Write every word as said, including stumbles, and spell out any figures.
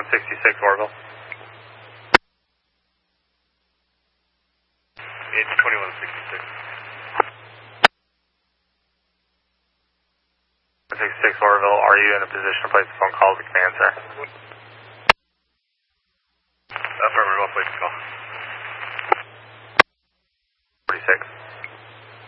sixty-six Orville. It's twenty-one sixty-six. sixty-six Orville, are you in a position to place a phone call to command, sir? Affirmative, I'll place the call. forty-six.